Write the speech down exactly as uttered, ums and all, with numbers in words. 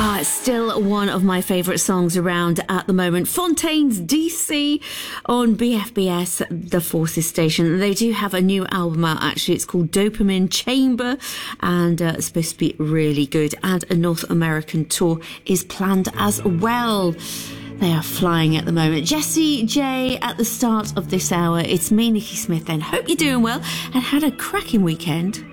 Ah, it's still one of my favourite songs around at the moment. Fontaine's D C on B F B S, the Forces station. They do have a new album out, actually. It's called Dopamine Chamber, and uh, it's supposed to be really good. And a North American tour is planned as well. They are flying at the moment. Jessie J at the start of this hour. It's me, Nikki Smith, then. Hope you're doing well and had a cracking weekend.